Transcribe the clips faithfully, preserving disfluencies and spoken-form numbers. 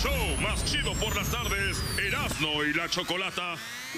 show más chido por las tardes, Erasmo y la Chocolata.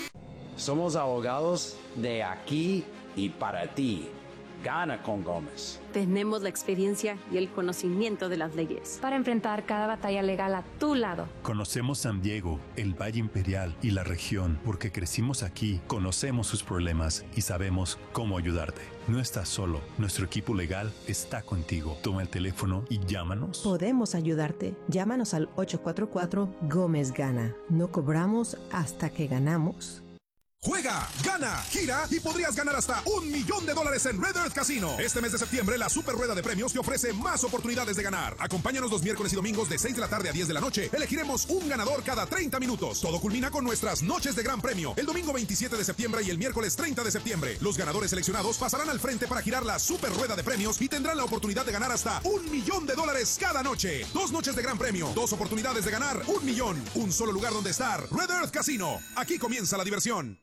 Somos abogados de aquí y para ti. Gana con Gómez. Tenemos la experiencia y el conocimiento de las leyes para enfrentar cada batalla legal a tu lado. Conocemos San Diego, el Valle Imperial y la región porque crecimos aquí, conocemos sus problemas y sabemos cómo ayudarte. No estás solo, nuestro equipo legal está contigo. Toma el teléfono y llámanos. Podemos ayudarte. Llámanos al ocho cuatro cuatro Gómez Gana. No cobramos hasta que ganamos. Juega, gana, gira y podrías ganar hasta un millón de dólares en Red Earth Casino. Este mes de septiembre, la super rueda de premios te ofrece más oportunidades de ganar. Acompáñanos los miércoles y domingos de seis de la tarde a diez de la noche. Elegiremos un ganador cada treinta minutos. Todo culmina con nuestras noches de gran premio. El domingo veintisiete de septiembre y el miércoles treinta de septiembre. Los ganadores seleccionados pasarán al frente para girar la super rueda de premios y tendrán la oportunidad de ganar hasta un millón de dólares cada noche. Dos noches de gran premio, dos oportunidades de ganar un millón. Un solo lugar donde estar. Red Earth Casino. Aquí comienza la diversión.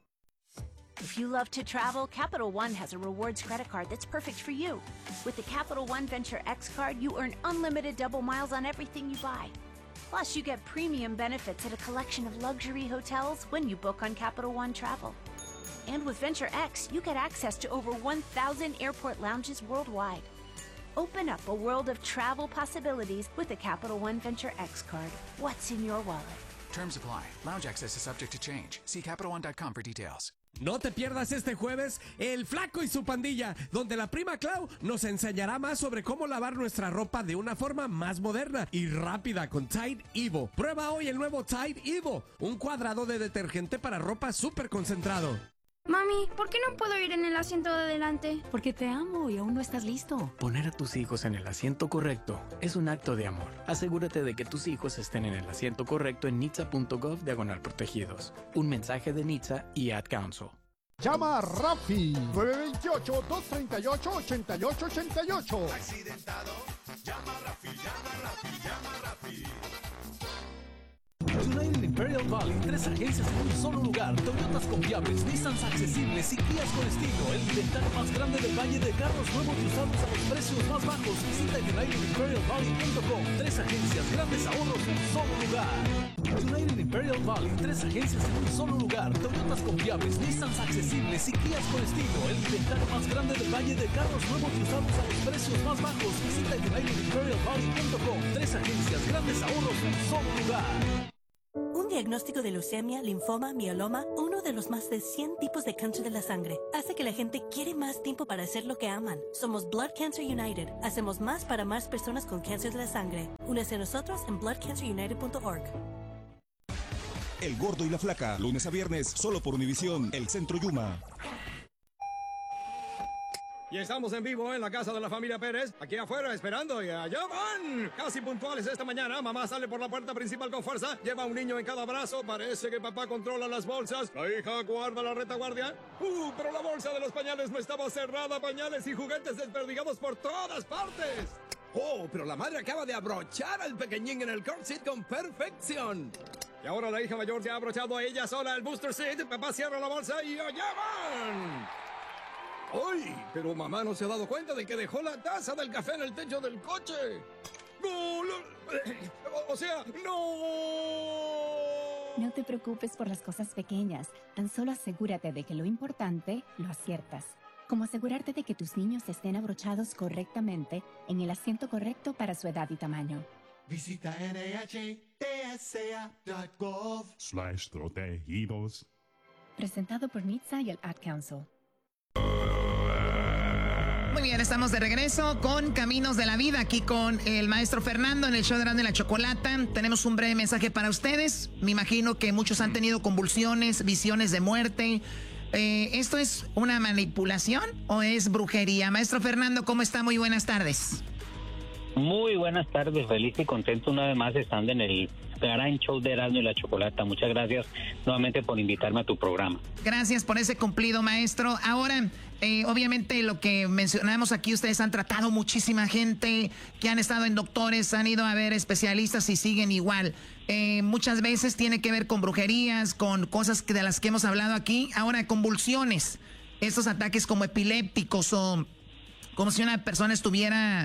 If you love to travel, Capital One has a rewards credit card that's perfect for you. With the Capital One Venture X card, you earn unlimited double miles on everything you buy. Plus, you get premium benefits at a collection of luxury hotels when you book on Capital One Travel. And with Venture X, you get access to over one thousand airport lounges worldwide. Open up a world of travel possibilities with the Capital One Venture X card. What's in your wallet? Terms apply. Lounge access is subject to change. See Capital One dot com for details. No te pierdas este jueves El Flaco y su pandilla, donde la prima Clau nos enseñará más sobre cómo lavar nuestra ropa de una forma más moderna y rápida con Tide Evo. Prueba hoy el nuevo Tide Evo, un cuadrado de detergente para ropa súper concentrado. Mami, ¿por qué no puedo ir en el asiento de adelante? Porque te amo y aún no estás listo. Poner a tus hijos en el asiento correcto es un acto de amor. Asegúrate de que tus hijos estén en el asiento correcto en nitsa punto gov diagonal protegidos. Un mensaje de Nitsa y Ad Council. Llama a Rafi nueve dos ocho, dos tres ocho, ocho ocho ocho ocho. Accidentado, llama a Rafi, llama a Rafi, llama a Rafi. United Imperial Valley, tres agencias en un solo lugar, Toyotas confiables, Nissans accesibles y Kias con estilo. El inventario más grande del valle de carros nuevos y usados a los precios más bajos. Visita united imperial valley punto com. Tres agencias, grandes ahorros en un solo lugar. United Imperial Valley, tres agencias en un solo lugar, Toyotas confiables, Nissans accesibles y Kias con estilo. El inventario más grande del valle de carros nuevos y usados a los precios más bajos. Visita united imperial valley punto com. Tres agencias, grandes ahorros en un solo lugar. Un diagnóstico de leucemia, linfoma, mieloma, uno de los más de cien tipos de cáncer de la sangre, hace que la gente quiere más tiempo para hacer lo que aman. Somos Blood Cancer United. Hacemos más para más personas con cáncer de la sangre. Únese a nosotros en blood cancer united punto org. El Gordo y la Flaca, lunes a viernes, solo por Univisión, El Centro Yuma. Y estamos en vivo en la casa de la familia Pérez, aquí afuera esperando y allá van. Casi puntuales esta mañana, mamá sale por la puerta principal con fuerza, lleva un niño en cada brazo, parece que papá controla las bolsas, la hija guarda la retaguardia. Uh, pero la bolsa de los pañales no estaba cerrada, pañales y juguetes desperdigados por todas partes. Oh, pero la madre acaba de abrochar al pequeñín en el car seat con perfección. Y ahora la hija mayor ya ha abrochado a ella sola el booster seat, papá cierra la bolsa y allá van. ¡Ay! Pero mamá no se ha dado cuenta de que dejó la taza del café en el techo del coche. ¡No! O sea, ¡no! No te preocupes por las cosas pequeñas. Tan solo asegúrate de que lo importante lo aciertas. Como asegurarte de que tus niños estén abrochados correctamente en el asiento correcto para su edad y tamaño. Visita N H T S A punto gov slash protegidos. Presentado por Nitsa y el Ad Council. Muy bien, estamos de regreso con Caminos de la Vida, aquí con el maestro Fernando en el show de Erasmo y la Chocolata. Tenemos un breve mensaje para ustedes. Me imagino que muchos han tenido convulsiones, visiones de muerte. Eh, ¿Esto es una manipulación o es brujería? Maestro Fernando, ¿cómo está? Muy buenas tardes. Muy buenas tardes, feliz y contento una vez más estando en el gran show de Erasmo y la Chocolata. Muchas gracias nuevamente por invitarme a tu programa. Gracias por ese cumplido, maestro. Ahora, eh, obviamente lo que mencionamos aquí, ustedes han tratado muchísima gente que han estado en doctores, han ido a ver especialistas y siguen igual. Eh, muchas veces tiene que ver con brujerías, con cosas que de las que hemos hablado aquí. Ahora, convulsiones, estos ataques como epilépticos o como si una persona estuviera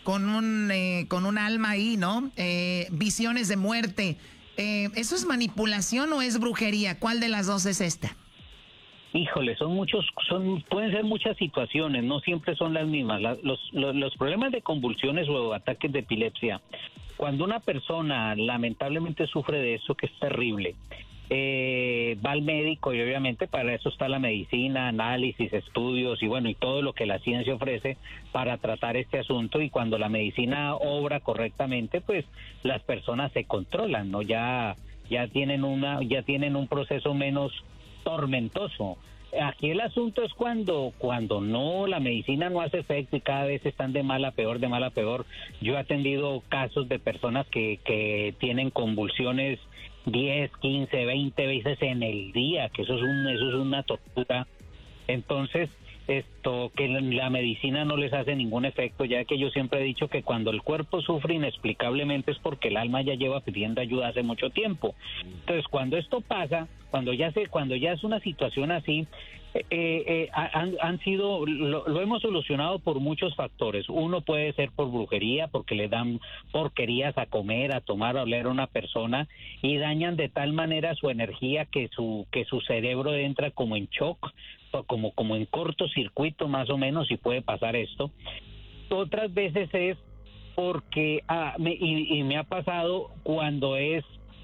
con un, eh, con un alma ahí, ¿no? Eh, visiones de muerte. Eh, ¿Eso es manipulación o es brujería? ¿Cuál de las dos es esta? Híjole, son muchos, son pueden ser muchas situaciones, no siempre son las mismas. La, los, los, los problemas de convulsiones o ataques de epilepsia, cuando una persona lamentablemente sufre de eso, que es terrible, eh, va al médico y obviamente para eso está la medicina, análisis, estudios y bueno, y todo lo que la ciencia ofrece para tratar este asunto, y cuando la medicina obra correctamente, pues las personas se controlan, ¿no? Ya, ya tienen una, ya tienen un proceso menos tormentoso. Aquí el asunto es cuando cuando no, la medicina no hace efecto y cada vez están de mal a peor, de mal a peor. Yo he atendido casos de personas que, que tienen convulsiones diez, quince, veinte veces en el día, que eso es un eso es una tortura. Entonces, esto que la medicina no les hace ningún efecto, ya que yo siempre he dicho que cuando el cuerpo sufre inexplicablemente es porque el alma ya lleva pidiendo ayuda hace mucho tiempo. Entonces, cuando esto pasa, cuando ya se, cuando ya es una situación así, eh, eh, han, han sido, lo, lo hemos solucionado por muchos factores. Uno puede ser por brujería, porque le dan porquerías a comer, a tomar, a oler a una persona y dañan de tal manera su energía que su que su cerebro entra como en shock, como como en cortocircuito más o menos, y puede pasar esto. Otras veces es porque ah, me, y, y me ha pasado cuando es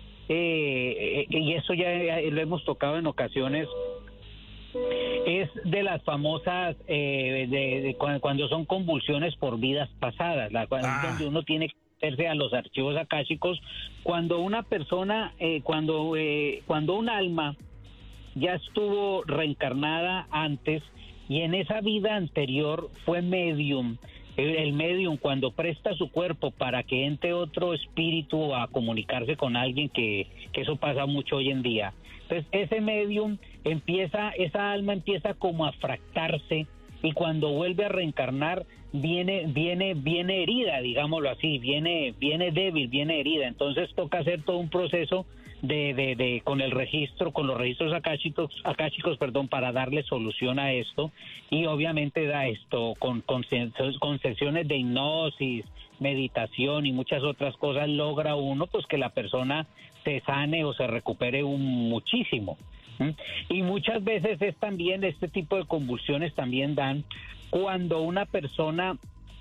eh, eh, y eso ya lo hemos tocado en ocasiones, es de las famosas eh, de, de cuando, cuando son convulsiones por vidas pasadas, la cual ah. donde uno tiene que meterse a los archivos akáshicos, cuando una persona eh, cuando eh, cuando un alma ya estuvo reencarnada antes y en esa vida anterior fue medium. El, el medium, cuando presta su cuerpo para que entre otro espíritu a comunicarse con alguien, que, que eso pasa mucho hoy en día. Entonces ese medium empieza, esa alma empieza como a fractarse, y cuando vuelve a reencarnar viene viene viene herida, digámoslo así, viene viene débil, viene herida. Entonces toca hacer todo un proceso de de, de con el registro, con los registros akáshicos, akáshicos, perdón, para darle solución a esto, y obviamente da esto con con, con sesiones de hipnosis, meditación y muchas otras cosas, logra uno pues que la persona se sane o se recupere un muchísimo. Y muchas veces es también, este tipo de convulsiones también dan cuando una persona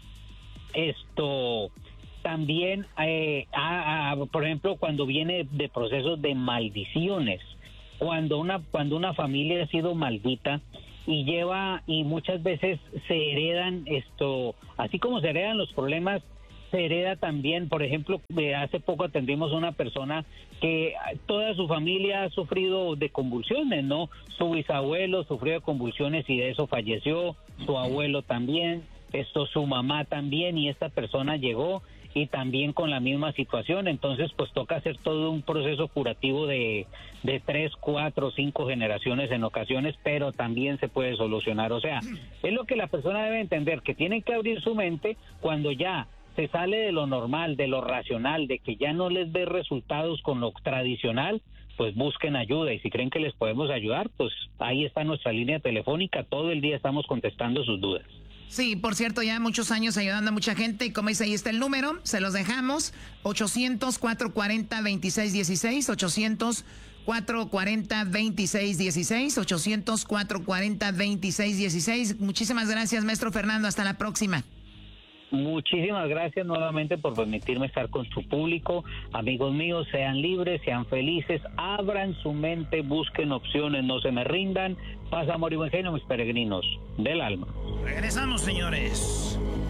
esto también eh, a, a, por ejemplo, cuando viene de procesos de maldiciones, cuando una cuando una familia ha sido maldita y lleva, y muchas veces se heredan esto, así como se heredan los problemas, se hereda también. Por ejemplo, hace poco atendimos a una persona que toda su familia ha sufrido de convulsiones, ¿no? Su bisabuelo sufrió de convulsiones y de eso falleció, su abuelo también, esto su mamá también, y esta persona llegó y también con la misma situación. Entonces pues toca hacer todo un proceso curativo de, de tres, cuatro, cinco generaciones en ocasiones, pero también se puede solucionar. O sea, es lo que la persona debe entender, que tienen que abrir su mente cuando ya se sale de lo normal, de lo racional, de que ya no les ve resultados con lo tradicional, pues busquen ayuda, y si creen que les podemos ayudar, pues ahí está nuestra línea telefónica, todo el día estamos contestando sus dudas. Sí, por cierto, ya muchos años ayudando a mucha gente, y como dice, ahí está el número, se los dejamos, ochocientos, cuatrocientos cuarenta, veintiséis dieciséis, ochocientos, cuatrocientos cuarenta, veintiséis dieciséis, ochocientos, cuatrocientos cuarenta, veintiséis dieciséis. Muchísimas gracias, maestro Fernando, hasta la próxima. Muchísimas gracias nuevamente por permitirme estar con su público. Amigos míos, sean libres, sean felices, abran su mente, busquen opciones, no se me rindan. Paz, amor y buen genio, mis peregrinos del alma. Regresamos, señores.